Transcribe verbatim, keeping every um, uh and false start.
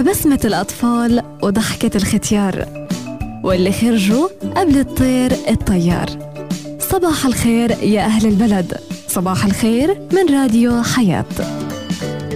فيها بسمة الأطفال وضحكة الختيار، واللي خرجوا قبل الطير الطيار. صباح الخير يا أهل البلد، صباح الخير من راديو حياة.